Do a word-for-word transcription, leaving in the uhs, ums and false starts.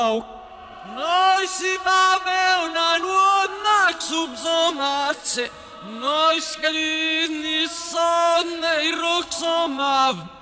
Noi si va una nuova subzomazze, noi scalini sonne i roxomav.